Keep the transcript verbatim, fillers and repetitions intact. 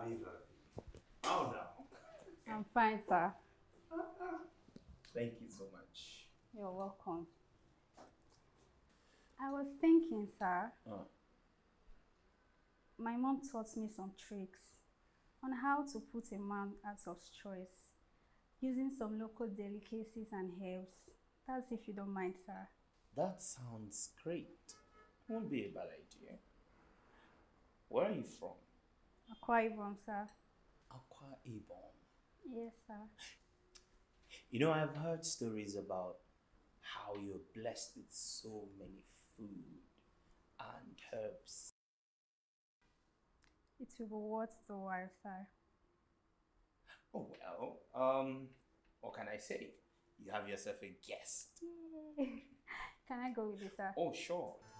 Habiba. How now? I'm fine, sir. Thank you so much. You're welcome. I was thinking, sir. Oh. My mom taught me some tricks on how to put a man out of stress using some local delicacies and herbs. That's if you don't mind, sir. That sounds great. Won't be a bad idea. Where are you from? Akwa Ibom, sir. Akwa Ibom. Yes, sir. You know, I've heard stories about how you're blessed with so many food and herbs. It will be worth the while, sir. Oh, well, um, what can I say? You have yourself a guest. Yay. Can I go with you, sir? Oh, sure.